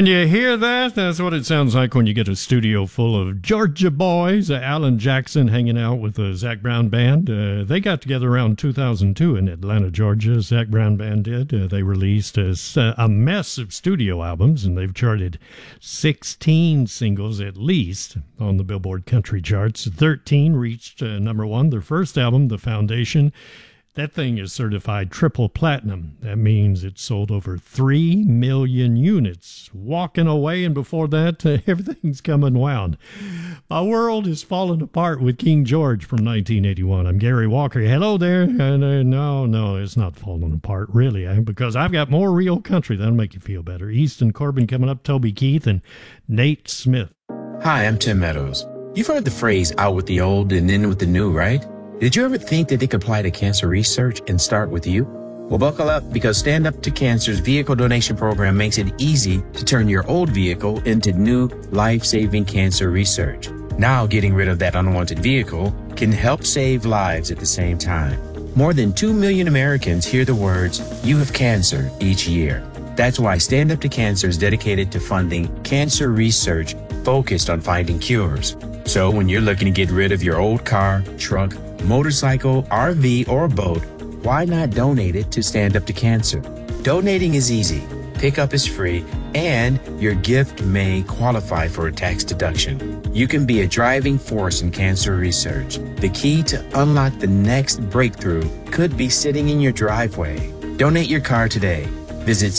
Can you hear that? That's what it sounds like when you get a studio full of Georgia boys. Alan Jackson hanging out with the Zac Brown Band. They got together around 2002 in Atlanta, Georgia. Zac Brown Band did. They released a mess of studio albums, and they've charted 16 singles at least on the Billboard country charts. 13 reached number one. Their first album, The Foundation, that thing is certified triple platinum. That means it sold over 3 million units. Walking away, and before that, everything's come unwound. My world is falling apart with King George from 1981. I'm Gary Walker. Hello there. No, it's not falling apart, really, because I've got more real country. That'll make you feel better. Easton Corbin coming up, Toby Keith, and Nate Smith. Hi, I'm Tim Meadows. You've heard the phrase out with the old and in with the new, right? Did you ever think that they could apply to cancer research and start with you? Well, buckle up, because Stand Up to Cancer's vehicle donation program makes it easy to turn your old vehicle into new life-saving cancer research. Now, getting rid of that unwanted vehicle can help save lives at the same time. More than 2 million Americans hear the words, "You have cancer," each year. That's why Stand Up to Cancer is dedicated to funding cancer research focused on finding cures. So when you're looking to get rid of your old car, truck, motorcycle, RV, or boat, why not donate it to Stand Up to Cancer? Donating is easy, pickup is free, and your gift may qualify for a tax deduction. You can be a driving force in cancer research. The key to unlock the next breakthrough could be sitting in your driveway. Donate your car today. Visit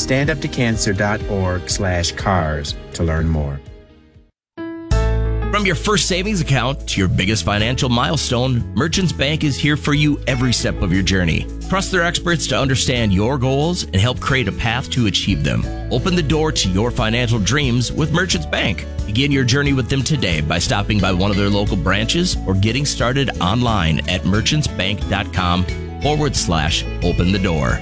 standuptocancer.org/cars to learn more. From your first savings account to your biggest financial milestone, Merchants Bank is here for you every step of your journey. Trust their experts to understand your goals and help create a path to achieve them. Open the door to your financial dreams with Merchants Bank. Begin your journey with them today by stopping by one of their local branches or getting started online at merchantsbank.com/open the door.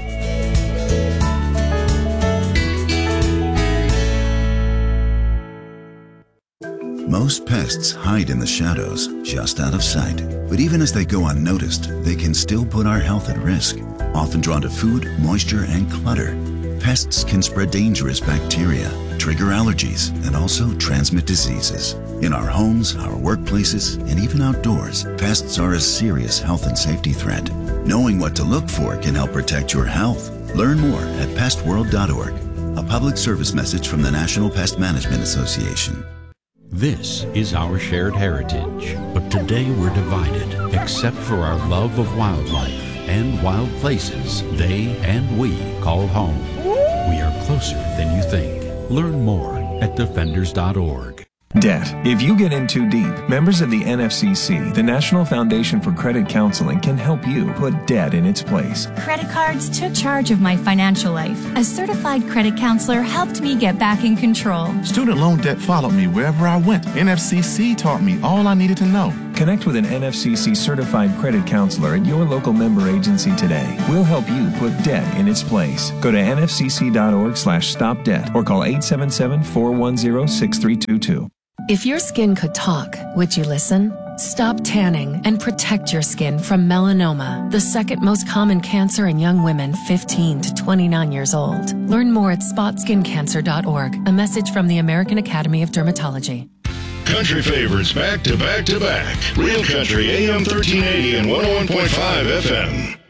Most pests hide in the shadows, just out of sight. But even as they go unnoticed, they can still put our health at risk. Often drawn to food, moisture, and clutter, pests can spread dangerous bacteria, trigger allergies, and also transmit diseases. In our homes, our workplaces, and even outdoors, pests are a serious health and safety threat. Knowing what to look for can help protect your health. Learn more at pestworld.org. A public service message from the National Pest Management Association. This is our shared heritage, but today we're divided, except for our love of wildlife and wild places they and we call home. We are closer than you think. Learn more at defenders.org. Debt. If you get in too deep, members of the NFCC, the National Foundation for Credit Counseling, can help you put debt in its place. Credit cards took charge of my financial life. A certified credit counselor helped me get back in control. Student loan debt followed me wherever I went. NFCC taught me all I needed to know. Connect with an NFCC certified credit counselor at your local member agency today. We'll help you put debt in its place. Go to nfcc.org/stopdebt or call 877-410-6322. If your skin could talk, would you listen? Stop tanning and protect your skin from melanoma, the second most common cancer in young women 15 to 29 years old. Learn more at spotskincancer.org. A message from the American Academy of Dermatology. Country favorites back to back to back. Real Country AM 1380 and 101.5 FM.